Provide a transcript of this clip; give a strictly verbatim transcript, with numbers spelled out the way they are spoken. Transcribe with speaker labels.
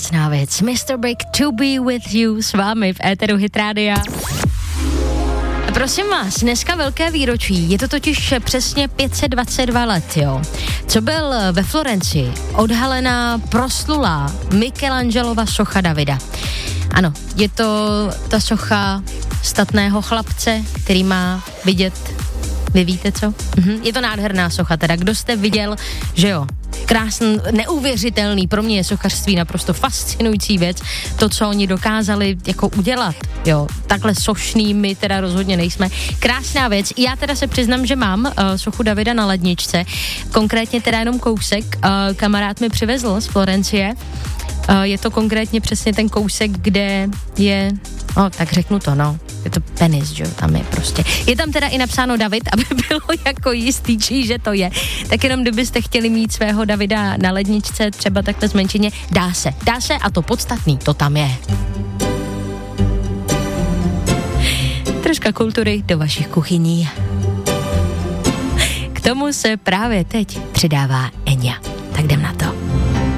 Speaker 1: krásná věc. mister Big, To Be With You s vámi v éteru Hit Rádia. A prosím vás, dneska velké výročí, je to totiž přesně pět set dvacet dva let, jo. Co byl ve Florencii odhalená proslulá Michelangelova socha Davida. Ano, je to ta socha statného chlapce, který má vidět, vy víte co? Mhm. Je to nádherná socha, teda kdo jste viděl, že jo, krásný, neuvěřitelný, pro mě je sochařství naprosto fascinující věc, to, co oni dokázali jako udělat, jo, takhle sošný my teda rozhodně nejsme, krásná věc, já teda se přiznám, že mám uh, sochu Davida na ledničce, konkrétně teda jenom kousek, uh, kamarád mi přivezl z Florencie. Uh, je to konkrétně přesně ten kousek, kde je, no tak řeknu to, no, je to penis, že jo, tam je prostě. Je tam teda i napsáno David, aby bylo jako jistý, či že to je. Tak jenom kdybyste chtěli mít svého Davida na ledničce, třeba takhle zmenšeně, dá se. Dá se a to podstatný, to tam je. Troška kultury do vašich kuchyní. K tomu se právě teď přidává Enya. Tak jdem na to.